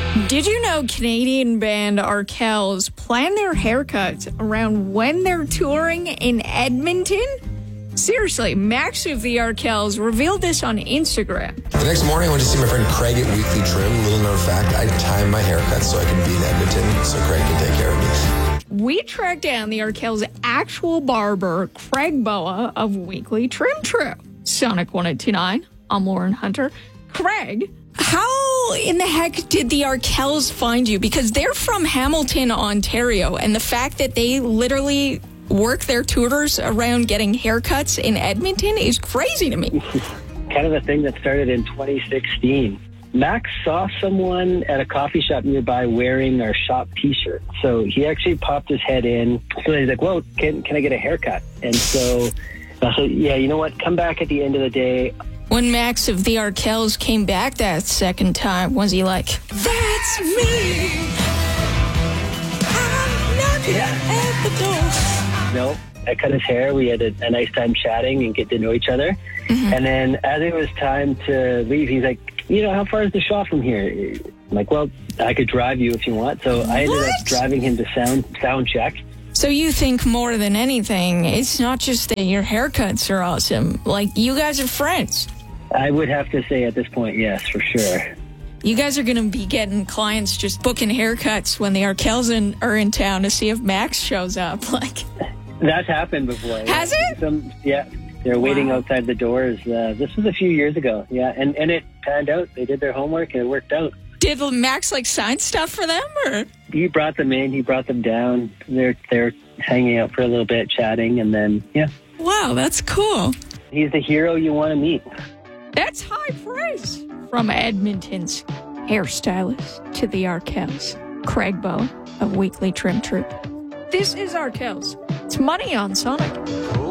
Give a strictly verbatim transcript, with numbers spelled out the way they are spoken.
Did you know Canadian band Arkells plan their haircuts around when they're touring in Edmonton? Seriously, Max of the Arkells revealed this on Instagram. The next morning, I went to see my friend Craig at Weekly Trim. Little known fact, I time my haircut so I can be in Edmonton so Craig can take care of me. We tracked down the Arkells' actual barber, Craig Boa of Weekly Trim True. Sonic one oh two nine, I'm Lauren Hunter. Craig, how in the heck did the Arkells find you? Because they're from Hamilton, Ontario, and the fact that they literally work their tours around getting haircuts in Edmonton is crazy to me. Kind of a thing that started in twenty sixteen. Max saw someone at a coffee shop nearby wearing our shop t-shirt. So he actually popped his head in. So he's like, whoa, can, can I get a haircut? And so I said, yeah, you know what? Come back at the end of the day. When Max of the Arkells came back that second time, was he like, that's me, I'm knocking Yeah. at the door? No, I cut his hair. We had a, a nice time chatting and get to know each other. Mm-hmm. And then as it was time to leave, he's like, you know, how far is the shop from here? I'm like, well, I could drive you if you want. So I ended What? up driving him to sound sound check. So you think more than anything, it's not just that your haircuts are awesome. Like, you guys are friends. I would have to say at this point, yes, for sure. You guys are going to be getting clients just booking haircuts when the Arkells in, are in town to see if Max shows up. Like, That's happened before. Has yeah. it? Some, yeah. They're waiting Wow. outside the doors. Uh, this was a few years ago. Yeah. And, and it panned out. They did their homework and it worked out. did Max, like, sign stuff for them, or? He brought them in. He brought them down. They're, they're hanging out for a little bit, chatting. And then, yeah. Wow, that's cool. He's the hero you want to meet. That's high praise. From Edmonton's hairstylist to the Arkells, Craig Boa of Weekly Trim Troop. This is Arkells. It's Money on Sonic.